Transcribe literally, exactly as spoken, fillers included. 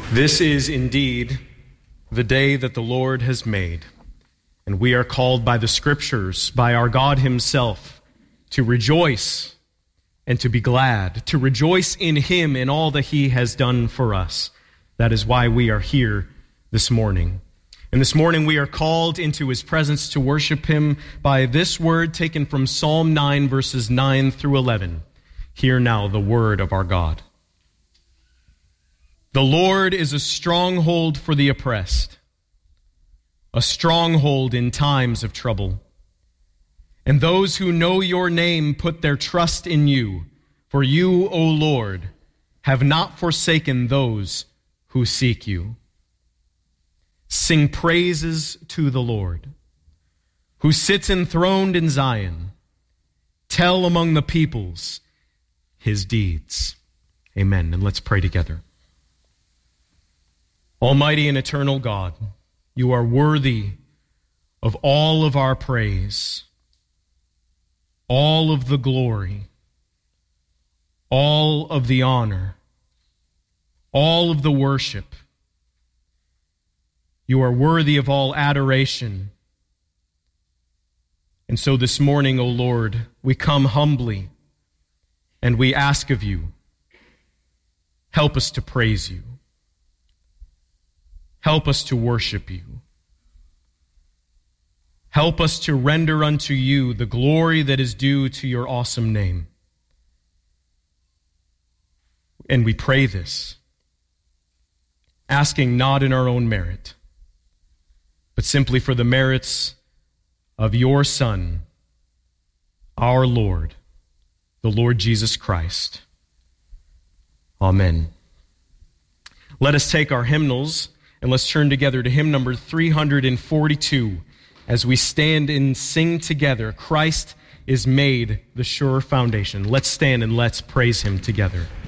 This is indeed the day that the Lord has made, and we are called by the Scriptures, by our God himself, to rejoice and to be glad, to rejoice in him in all that he has done for us. That is why we are here this morning. And this morning we are called into his presence to worship him by this word taken from Psalm nine, verses nine through eleven. Hear now the word of our God. The Lord is a stronghold for the oppressed, a stronghold in times of trouble. And those who know your name put their trust in you, for you, O Lord, have not forsaken those who seek you. Sing praises to the Lord, who sits enthroned in Zion. Tell among the peoples his deeds. Amen. And let's pray together. Almighty and eternal God, you are worthy of all of our praise, all of the glory, all of the honor, all of the worship. You are worthy of all adoration. And so this morning, O Lord, we come humbly and we ask of you, help us to praise you. Help us to worship you. Help us to render unto you the glory that is due to your awesome name. And we pray this, asking not in our own merit, but simply for the merits of your Son, our Lord, the Lord Jesus Christ. Amen. Let us take our hymnals and let's turn together to hymn number three forty-two as we stand and sing together, Christ is made the sure foundation. Let's stand and let's praise him together.